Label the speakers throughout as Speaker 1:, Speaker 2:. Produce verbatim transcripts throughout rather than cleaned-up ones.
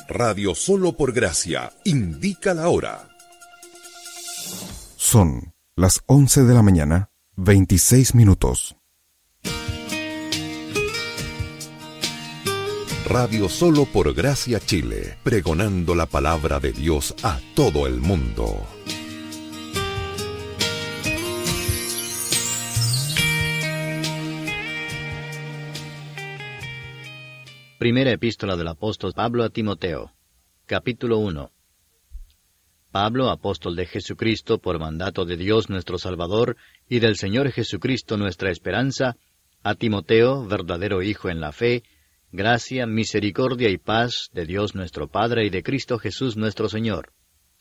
Speaker 1: Radio Solo por Gracia indica la hora.
Speaker 2: Son las once de la mañana, veintiséis minutos.
Speaker 1: Radio Solo por Gracia Chile, pregonando la palabra de Dios a todo el mundo.
Speaker 3: Primera epístola del apóstol Pablo a Timoteo, capítulo uno. Pablo, apóstol de Jesucristo, por mandato de Dios nuestro Salvador, y del Señor Jesucristo nuestra esperanza, a Timoteo, verdadero hijo en la fe, gracia, misericordia y paz de Dios nuestro Padre y de Cristo Jesús nuestro Señor.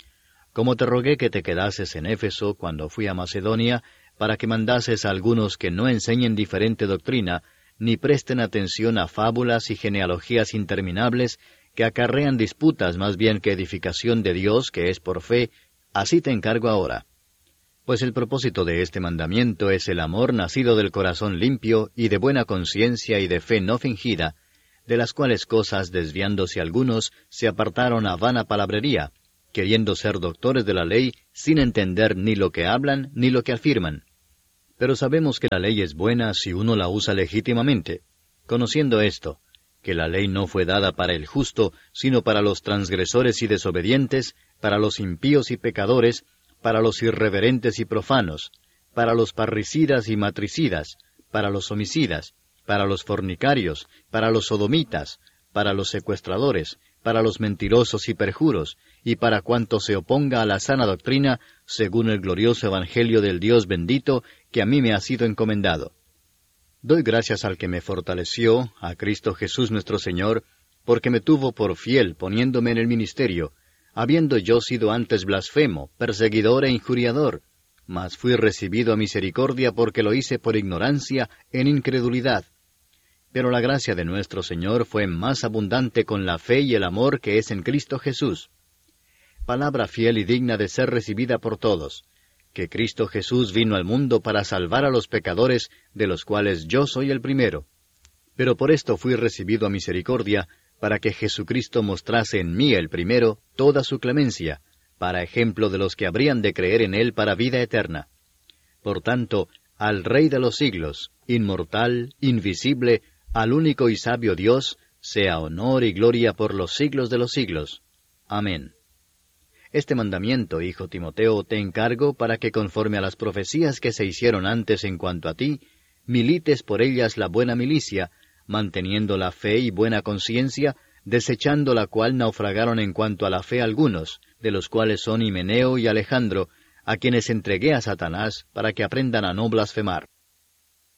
Speaker 3: Como te rogué que te quedases en Éfeso cuando fui a Macedonia, para que mandases a algunos que no enseñen diferente doctrina, ni presten atención a fábulas y genealogías interminables que acarrean disputas más bien que edificación de Dios, que es por fe, así te encargo ahora. Pues el propósito de este mandamiento es el amor nacido del corazón limpio y de buena conciencia y de fe no fingida, de las cuales cosas, desviándose algunos, se apartaron a vana palabrería, queriendo ser doctores de la ley, sin entender ni lo que hablan ni lo que afirman. Pero sabemos que la ley es buena si uno la usa legítimamente, conociendo esto, que la ley no fue dada para el justo, sino para los transgresores y desobedientes, para los impíos y pecadores, para los irreverentes y profanos, para los parricidas y matricidas, para los homicidas, para los fornicarios, para los sodomitas, para los secuestradores, para los mentirosos y perjuros, y para cuanto se oponga a la sana doctrina, según el glorioso evangelio del Dios bendito, que a mí me ha sido encomendado. Doy gracias al que me fortaleció, a Cristo Jesús nuestro Señor, porque me tuvo por fiel poniéndome en el ministerio, habiendo yo sido antes blasfemo, perseguidor e injuriador, mas fui recibido a misericordia porque lo hice por ignorancia, en incredulidad. Pero la gracia de nuestro Señor fue más abundante con la fe y el amor que es en Cristo Jesús. Palabra fiel y digna de ser recibida por todos, que Cristo Jesús vino al mundo para salvar a los pecadores, de los cuales yo soy el primero. Pero por esto fui recibido a misericordia, para que Jesucristo mostrase en mí el primero toda su clemencia, para ejemplo de los que habrían de creer en Él para vida eterna. Por tanto, al Rey de los siglos, inmortal, invisible, al único y sabio Dios, sea honor y gloria por los siglos de los siglos. Amén. Este mandamiento, hijo Timoteo, te encargo para que conforme a las profecías que se hicieron antes en cuanto a ti, milites por ellas la buena milicia, manteniendo la fe y buena conciencia, desechando la cual naufragaron en cuanto a la fe algunos, de los cuales son Himeneo y Alejandro, a quienes entregué a Satanás para que aprendan a no blasfemar.